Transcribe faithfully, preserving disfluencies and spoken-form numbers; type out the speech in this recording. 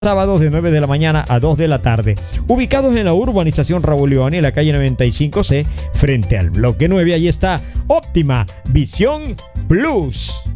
sábados de nueve de la mañana a dos de la tarde. Ubicados en la urbanización Raúl León, en la calle noventa y cinco C, frente al bloque nueve, ahí está Óptima Visión Plus.